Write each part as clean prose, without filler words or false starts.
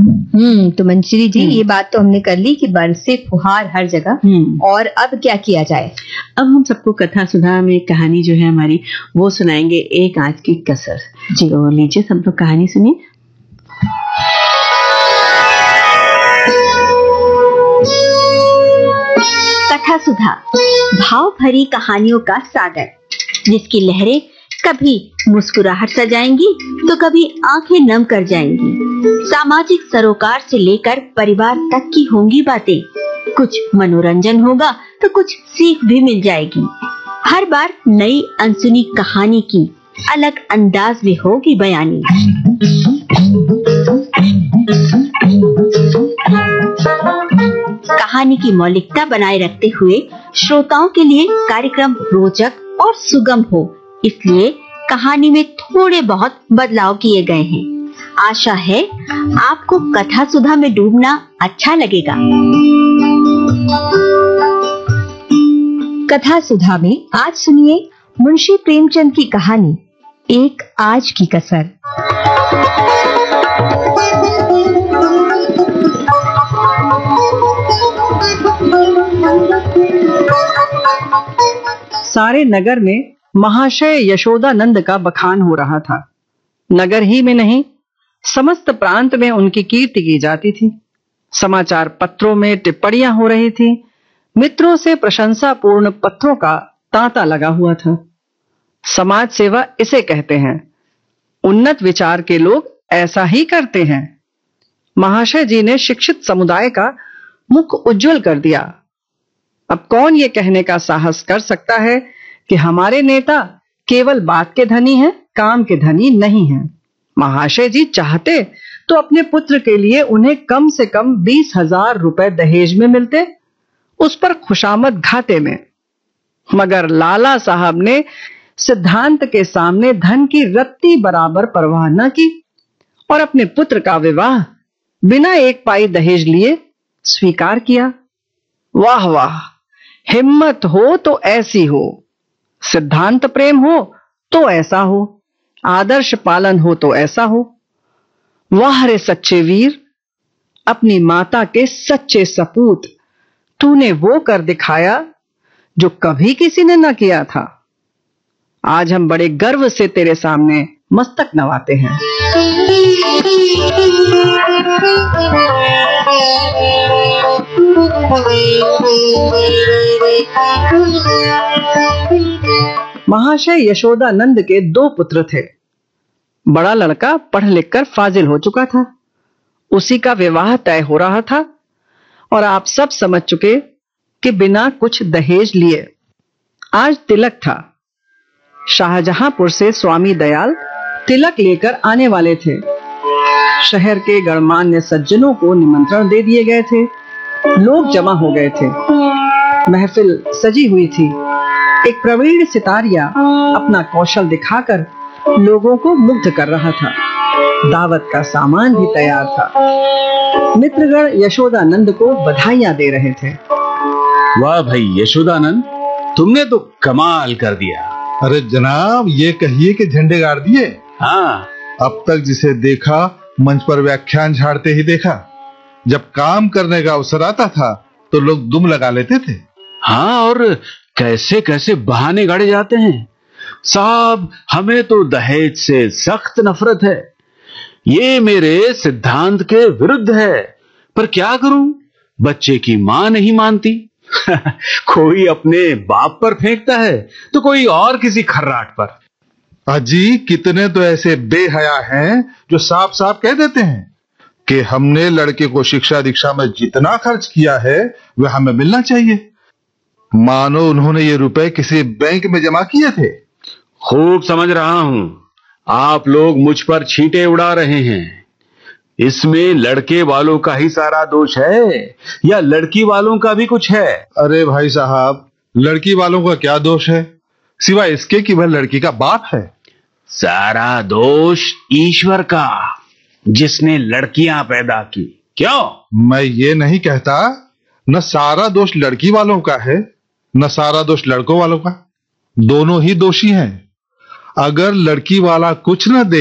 तो मंजरी जी, ये बात तो हमने कर ली कि बरसे फुहार हर जगह। और अब क्या किया जाए? अब हम सबको कथा सुधा में कहानी जो है हमारी वो सुनाएंगे, एक आंच की कसर जी। तो लीजिए सब लोग कहानी सुनिए। कथा सुधा भाव भरी कहानियों का सागर, जिसकी लहरें कभी मुस्कुराहट सजाएंगी तो कभी आंखें नम कर जाएंगी। सामाजिक सरोकार से लेकर परिवार तक की होंगी बातें। कुछ मनोरंजन होगा तो कुछ सीख भी मिल जाएगी। हर बार नई अनसुनी कहानी की अलग अंदाज में होगी बयानी। कहानी की मौलिकता बनाए रखते हुए श्रोताओं के लिए कार्यक्रम रोचक और सुगम हो, इसलिए कहानी में थोड़े बहुत बदलाव किए गए हैं। आशा है आपको कथा सुधा में डूबना अच्छा लगेगा। कथा सुधा में आज सुनिए मुंशी प्रेमचंद की कहानी एक आज की कसर। सारे नगर में महाशय यशोदानंद का बखान हो रहा था। नगर ही में नहीं, समस्त प्रांत में उनकी कीर्ति की जाती थी। समाचार पत्रों में टिप्पणियां हो रही थी। मित्रों से प्रशंसापूर्ण पत्रों का तांता लगा हुआ था। समाज सेवा इसे कहते हैं। उन्नत विचार के लोग ऐसा ही करते हैं। महाशय जी ने शिक्षित समुदाय का मुख उज्जवल कर दिया। अब कौन ये कहने का साहस कर सकता है कि हमारे नेता केवल बात के धनी हैं, काम के धनी नहीं हैं। महाशय जी चाहते तो अपने पुत्र के लिए उन्हें कम से कम 20,000 रुपए दहेज में मिलते, उस पर खुशामद घाटे में। मगर लाला साहब ने सिद्धांत के सामने धन की रत्ती बराबर परवाह न की और अपने पुत्र का विवाह बिना एक पाई दहेज लिए स्वीकार किया। वाह वाह, हिम्मत हो तो ऐसी हो, सिद्धांत प्रेम हो तो ऐसा हो, आदर्श पालन हो तो ऐसा हो। वाह रे सच्चे वीर, अपनी माता के सच्चे सपूत, तूने वो कर दिखाया जो कभी किसी ने न किया था। आज हम बड़े गर्व से तेरे सामने मस्तक नवाते हैं। महाशय यशोदानंद के 2 पुत्र थे। बड़ा लड़का पढ़ लिखकर फाजिल हो चुका था, उसी का विवाह तय हो रहा था और आप सब समझ चुके कि बिना कुछ दहेज लिए। आज तिलक था। शाहजहांपुर से स्वामी दयाल तिलक लेकर आने वाले थे। शहर के गणमान्य सज्जनों को निमंत्रण दे दिए गए थे। लोग जमा हो गए थे। महफिल सजी हुई थी। एक प्रवीण सितारिया अपना कौशल दिखाकर लोगों को मुग्ध कर रहा था। दावत का सामान भी तैयार था। मित्रगण यशोदानंद को बधाइयां दे रहे थे। वाह भाई यशोदानंद, तुमने तो कमाल कर दिया। अरे जनाब, ये कहिए कि झंडे गाड़ दिए। हाँ, अब तक जिसे देखा मंच पर व्याख्यान झाड़ते ही देखा। जब काम करने का अवसर आता था तो लोग दुम लगा लेते थे। हाँ, और कैसे कैसे बहाने गाड़े जाते हैं। साहब, हमें तो दहेज से सख्त नफरत है। ये मेरे सिद्धांत के विरुद्ध है, पर क्या करूं, बच्चे की मां नहीं मानती। कोई अपने बाप पर फेंकता है तो कोई और किसी खर्राट पर। अजी, कितने तो ऐसे बेहया हैं जो साफ साफ कह देते हैं कि हमने लड़के को शिक्षा दीक्षा में जितना खर्च किया है वह हमें मिलना चाहिए, मानो उन्होंने ये रुपए किसी बैंक में जमा किए थे। खूब समझ रहा हूं, आप लोग मुझ पर छींटे उड़ा रहे हैं। इसमें लड़के वालों का ही सारा दोष है या लड़की वालों का भी कुछ है? अरे भाई साहब, लड़की वालों का क्या दोष है सिवाय इसके कि वह लड़की का बाप है। सारा दोष ईश्वर का, जिसने लड़कियां पैदा की। क्यों? मैं ये नहीं कहता, न सारा दोष लड़की वालों का है न सारा दोष लड़कों वालों का। दोनों ही दोषी हैं। अगर लड़की वाला कुछ न दे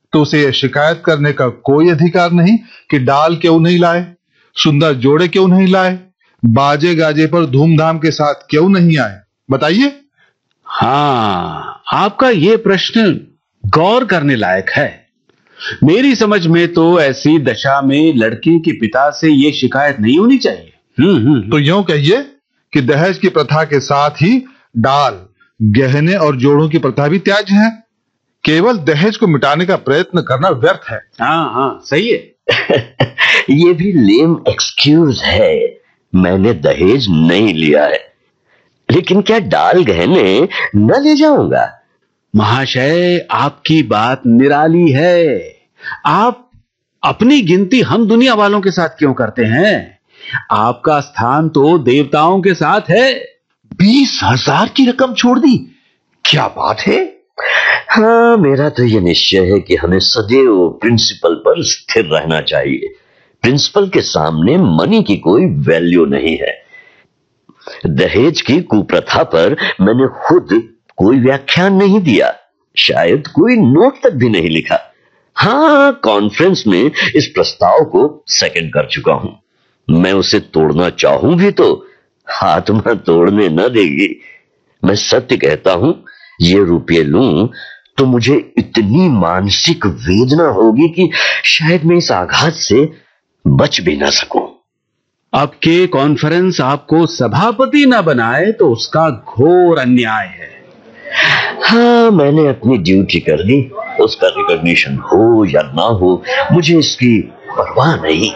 तो उसे यह शिकायत करने का कोई अधिकार नहीं कि डाल क्यों नहीं लाए, सुंदर जोड़े क्यों नहीं लाए, बाजे गाजे पर धूमधाम के साथ क्यों नहीं आए। बताइए। हाँ, आपका ये प्रश्न गौर करने लायक है। मेरी समझ में तो ऐसी दशा में लड़के के पिता से ये शिकायत नहीं होनी चाहिए। तो यूं कहिए कि दहेज की प्रथा के साथ ही डाल, गहने और जोड़ों की प्रथा भी त्याज्य है। केवल दहेज को मिटाने का प्रयत्न करना व्यर्थ है। हाँ, सही है। ये भी लेम एक्सक्यूज है। मैंने दहेज नहीं लिया है, लेकिन क्या डाल गहने न ले जाऊंगा? महाशय, आपकी बात निराली है। आप अपनी गिनती हम दुनिया वालों के साथ क्यों करते हैं? आपका स्थान तो देवताओं के साथ है। 20,000 की रकम छोड़ दी, क्या बात है। हाँ, मेरा तो यह निश्चय है कि हमें सदैव प्रिंसिपल पर स्थिर रहना चाहिए। प्रिंसिपल के सामने मनी की कोई वैल्यू नहीं है। दहेज की कुप्रथा पर मैंने खुद कोई व्याख्यान नहीं दिया, शायद कोई नोट तक भी नहीं लिखा। हाँ, कॉन्फ्रेंस में इस प्रस्ताव को सेकंड कर चुका हूं। मैं उसे तोड़ना चाहूं भी तो आत्मा तोड़ने न देगी। मैं सत्य कहता हूं, ये रुपये लूं तो मुझे इतनी मानसिक वेदना होगी कि शायद मैं इस आघात से बच भी ना सकूं। अब के कॉन्फ्रेंस आपको सभापति न बनाए तो उसका घोर अन्याय है। हाँ, मैंने अपनी ड्यूटी कर दी। उसका रिकॉग्निशन हो या ना हो, मुझे इसकी परवाह नहीं।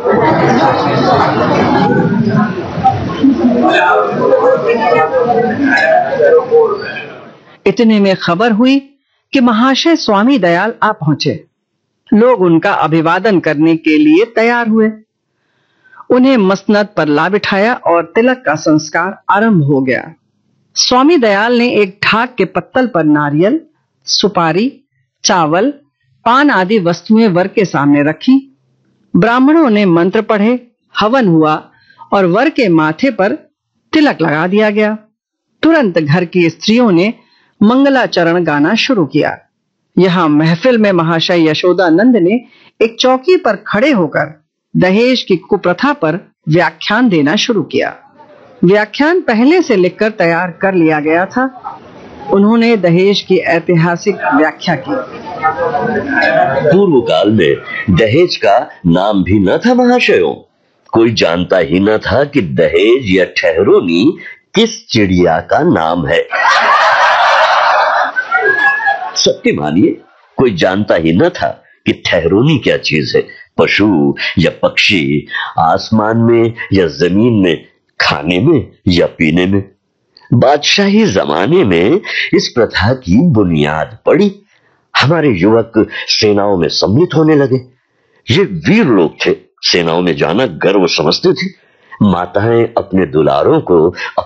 इतने में खबर हुई कि महाशय स्वामी दयाल आ पहुंचे। लोग उनका अभिवादन करने के लिए तैयार हुए। उन्हें मसनद पर ला बिठाया और तिलक का संस्कार आरंभ हो गया। स्वामी दयाल ने एक ढाक के पत्तल पर नारियल, सुपारी, चावल, पान आदि वस्तुएं वर के सामने रखी। ब्राह्मणों ने मंत्र पढ़े, हवन हुआ और वर के माथे पर तिलक लगा दिया गया। तुरंत घर की स्त्रियों ने मंगलाचरण गाना शुरू किया। यहां महफिल में महाशय यशोदानंद ने एक चौकी पर खड़े होकर दहेज की कुप्रथा पर व्याख्यान देना शुरू किया। व्याख्यान पहले से लिखकर तैयार कर लिया गया था। उन्होंने दहेज की ऐतिहासिक व्याख्या की। पूर्व काल में दहेज का नाम भी न था महाशयों। कोई जानता ही न था कि दहेज या ठहरोनी किस चिड़िया का नाम है। सत्य मानिए, कोई जानता ही न था कि ठहरोनी क्या चीज है। पशु या पक्षी, आसमान में या जमीन में, खाने में या पीने में। बादशाही जमाने में इस प्रथा की बुनियाद पड़ी। हमारे युवक सेनाओं में सम्मिलित होने लगे। ये वीर लोग थे, सेनाओं में जाना गर्व समझते थे। माताएं अपने दुलारों को